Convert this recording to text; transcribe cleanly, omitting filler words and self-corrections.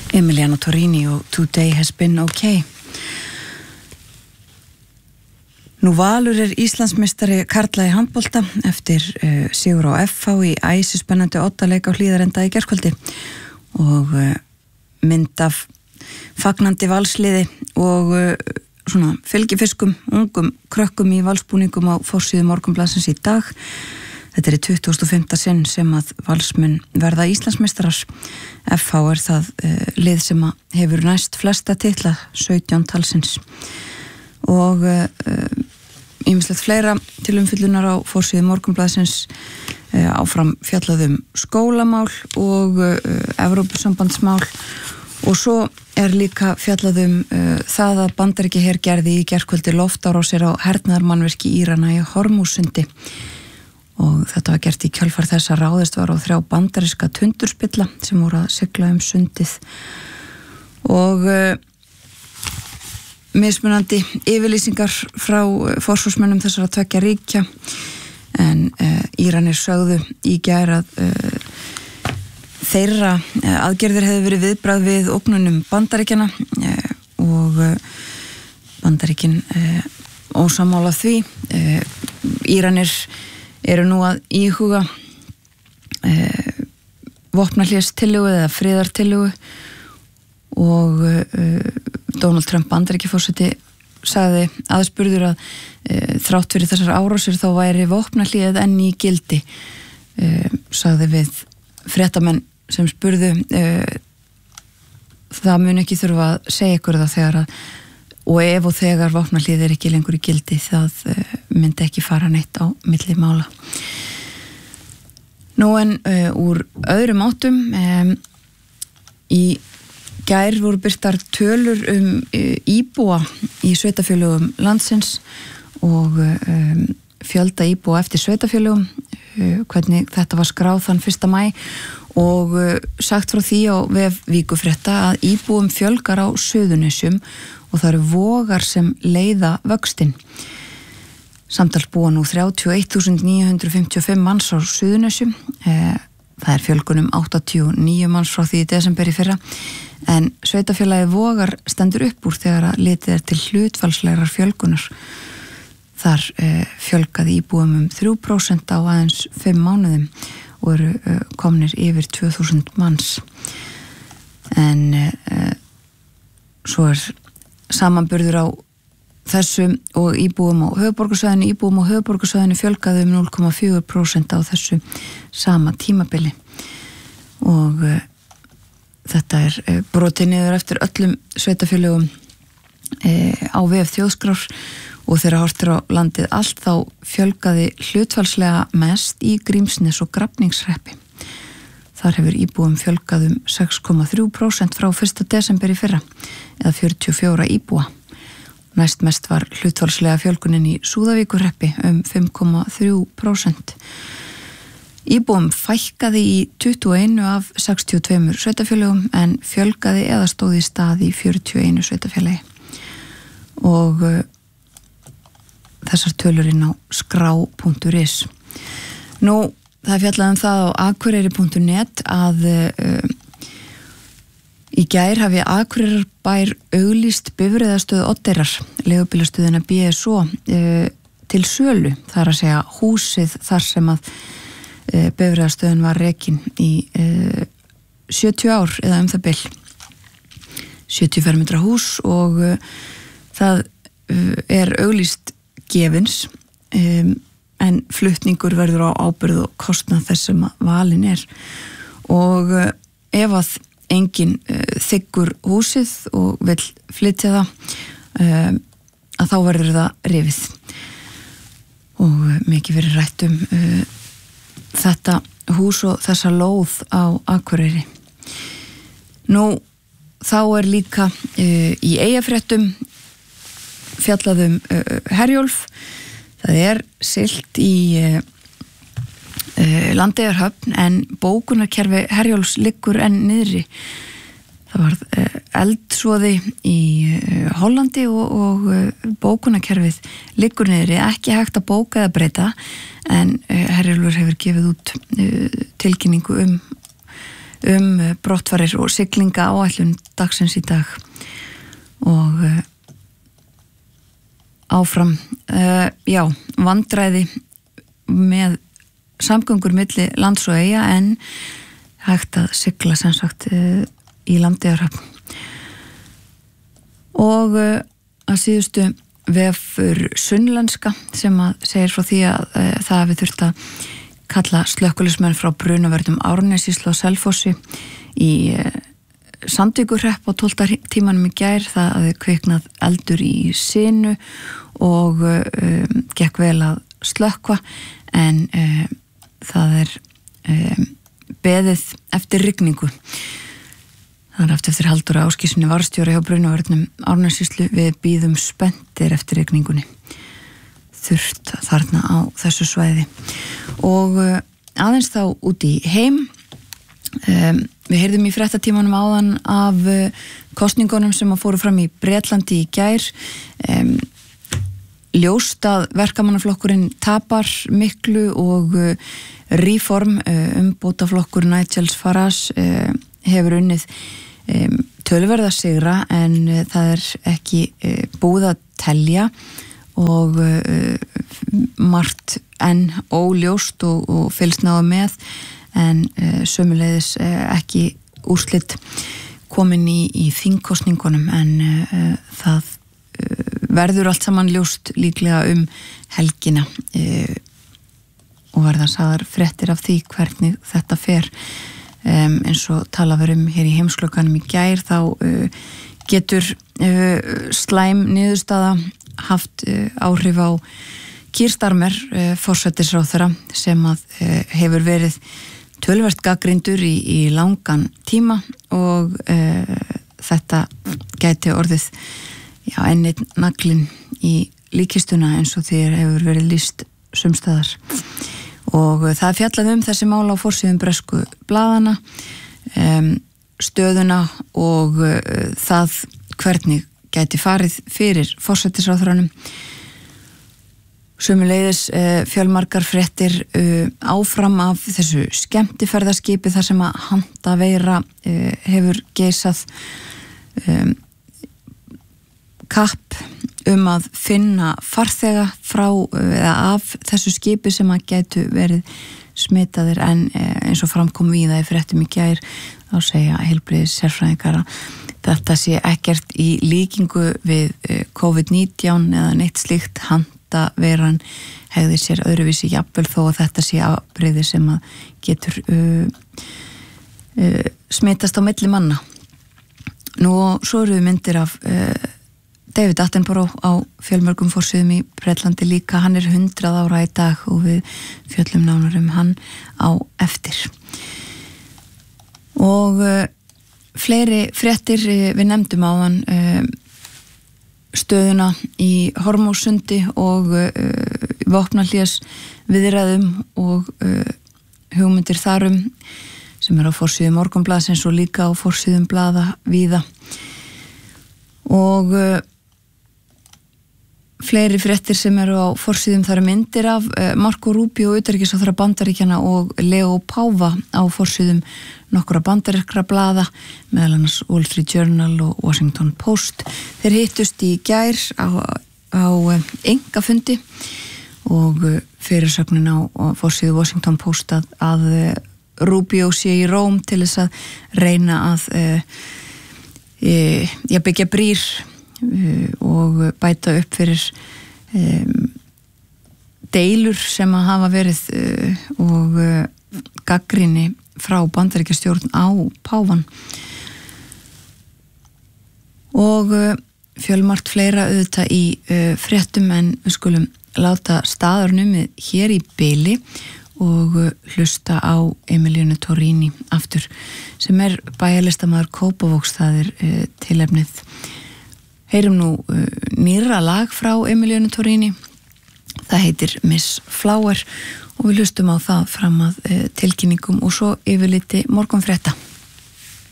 Emiliano Torrini og Today Has Been Okay. Nú Valur Íslandsmeistari karla í handbolta eftir sigur á FH í æsispennandi oddaleik á Hlíðarenda í gærkvöldi og mynd af fagnandi valsliði og svona fylgifiskum, ungum krökkum í valsbúningum á forsíðu Morgunblaðsins í dag. Þetta í 25. sinn sem að valsmenn verða Íslandsmeistarar. FH það lið sem hefur næst flesta titla, 17 talsins. Og ýmislegt fleira til umfyllunar á forsíðu Morgunblaðsins, áfram fjallaðum skólamál og Evrópusambandsmál og svo líka fjallaðum það að Bandaríkjaher gerði í gærkvöldi loftárásir á hernaðarmannvirki Írana í Hormússundi og þetta var gert í kjölfar þess að ráðist var á 3 bandaríska tundurspilla sem voru að sigla sundið og mismunandi yfirlýsingar frá forsvarsmönnum þessara 2 ríkja en Íranir sögðu í gær að þeirra aðgerðir hefði verið viðbragð við ógnunum Bandaríkjana og Bandaríkin ósammála því. Íranir eru nú að íhuga vopnahlésstillögu eða friðartillögu og Donald Trump Bandaríkjaforseti sagði aðspurður að þrátt fyrir þessar árásir þá væri vopnahlé enn í gildi, sagði við fréttamenn sem spurðu það mun ekki þurfa að segja ykkur það þegar að og ef og þegar vopnahlið ekki lengur í gildi það myndi ekki fara neitt á milli mála. Nú en úr öðrum áttum í gær voru birtar tölur íbúa í sveitarfélögum landsins og fjölda íbúa eftir sveitarfélögum, hvernig þetta var skráð þann 1. maí og sagt frá því á vef Víkufrétta að íbúum fjölgar á Suðurnesjum og það eru Vogar sem leiða vöxtinn. Samtals búa nú 31.955 manns á Suðurnesjum, það fjölgunum 89 manns frá því í desember í fyrra en sveitarfélagið Vogar stendur upp úr þegar að litið til hlutfallslegrar fjölgunar. Þar fjölgaði íbúum 3% á aðeins 5 mánuðum og eru komnir yfir 2000 manns. En svo samanburður á þessu og íbúum á höfuðborgarsvæðinu fjölgaði 0,4% á þessu sama tímabili og þetta brotið niður eftir öllum sveitarfélögum á vef Þjóðskrár og þegar horftir á landið allt þá fjölgaði hlutfallslega mest í Grímsnes og Grafningshreppi. Þar hefur íbúum fjölgað 6,3% frá 1. desember í fyrra eða 44 íbúa. Næst mest var hlutfallslega fjölgunin í Súðavíkurhreppi 5,3%. Íbúum fækkaði í 21 af 62 sveitarfélögum en fjölgaði eða stóð í stað í 41 sveitarfélagi. Og þessar tölur inn á skrá.is. Nú, það fjallað það á akureyri.net að í gær hafi Akureyrarbær auglýst bifreiðastöð Oddeyrar, leigubílastöðina BSO, til sölu. Það að segja húsið þar sem að bifreiðastöðin var rekin í 70 ár eða það bil. 70 fermetra hús og það auglýst gefins en flutningur verður á ábyrgð og kostnað þess sem valin og ef að enginn þiggur húsið og vill flytja það að þá verður það rifið og mikið verið rætt þetta hús og þessa lóð á Akureyri. Nú þá líka í Eyjafréttum fjallaðum Herjólf. Það siglt í Landeyjahöfn en bókunarkerfi Herjólfs liggur enn niðri. Það var eldsvoði í Hollandi og bókunarkerfið liggur niðri, ekki hægt að bóka eða breyta en Herjólfur hefur gefið út tilkynningu brottfarir og siglinga áætlun dagsins í dag og áfram vandræði með samgöngur milli lands og eyja en hægt að sigla sem sagt í Landeyjahöfn og að síðustu vefur Sunnlenska sem að segir frá því að það hafi þurft að kalla slökkviliðsmenn frá brunavörnum Árnessýslu og Selfossi í Sandvíkurhrepp á 12. tímanum í gær. Það hafði kviknað eldur í sinu og gekk vel að slökkva en það beðið eftir rigningu. Það haft eftir Halldóra Ásgeirssyni varðstjóra hjá brunavörnum Árnessýslu við bíðum spenntir eftir rigningunni. Þurft þarna á þessu svæði og aðeins þá út í heim við heyrðum í fréttatímanum áðan af kosningunum sem að fóru fram í Bretlandi í gær ljóst að verkamannaflokkurinn tapar miklu og Reform umbótaflokkur Nigel Farage hefur unnið töluverða sigra en það ekki búið að telja og margt enn óljóst og fylgst náða með en sömuleiðis ekki úrslit komin í þingkosningunum en það verður allt saman ljóst líklega helgina og verða sagðar fréttir af því hvernig þetta fer eins og talað var hér í heimsklokkanum í gær þá getur slæm niðurstaða haft áhrif á Keir Starmer, forsætisráðherra sem að hefur verið töluvert gagnrýndur í langan tíma og þetta gæti orðið enn einn naglinn í líkkistuna eins og þér hefur verið lýst sumstaðar og það fjallað þessi mál á forsíðum bresku blaðana stöðuna og það hvernig gæti farið fyrir forsætisráðherranum sömuleiðis fjölmargar fréttir áfram af þessu skemmtiferðaskipi þar sem að handaveira hefur geisað kapp að finna farþega frá eða af þessu skipi sem að gætu verið smitaðir en eins og framkom víða í fréttum í gær þá segja heilbrigðis sérfræðingar að þetta sé ekkert í líkingu við COVID-19 eða neitt slíkt handaveiran hegði sér öðruvísi jafnvel þó að þetta sé afbrigði sem að getur smitast á milli manna. Nú svo eru myndir af David Attenborough á fjölmörgum forsíðum í Bretlandi líka, hann 100 ára í dag og við fjöllum nánar hann á eftir. Og fleiri fréttir við nefndum áðan stöðuna í Hormússundi og vopnahlés viðræðum og hugmyndir þarum sem á forsíðum Morgunblaðsins og líka á forsíðum blaða víða og fleiri fréttir sem á forsíðum þar myndir af Marco Rubio utanríkisráðherra Bandaríkjanna og Leo Páfa á forsíðum nokkura bandarískra blaða meðal annars Wall Street Journal og Washington Post. Þeir hittust í gær á engafundi og fyrirsögnin á forsíðu Washington Post að Rubio sé í Róm til þess að reyna að byggja brýr og bæta upp fyrir deilur sem að hafa verið og gagnrýni frá Bandaríkjastjórn á Páfan og fjölmargt fleira auðvitað í fréttum en við skulum láta staðar numið hér í bili og hlusta á Emiliano Torrini aftur sem bæjarlistamaður Kópavogs, það tilefnið. Heyrum nú nýra lag frá Emiliano Torrini, það heitir Miss Flower og við hlustum á það fram að tilkynningum og svo yfirliti morgunfrétta.